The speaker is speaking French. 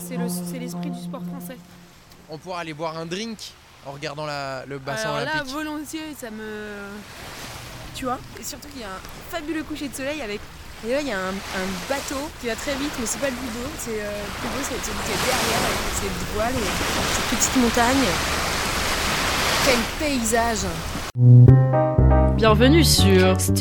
c'est l'esprit du sport français. On pourra aller boire un drink en regardant le bassin Alors olympique. là, volontiers, ça me... Tu vois. Et surtout qu'il y a un fabuleux coucher de soleil avec... Et là, il y a un bateau qui va très vite, mais c'est pas le plus beau. Le plus beau, c'est celui qui est derrière, avec ses voiles et ces petites montagnes. Quel paysage! Bienvenue sur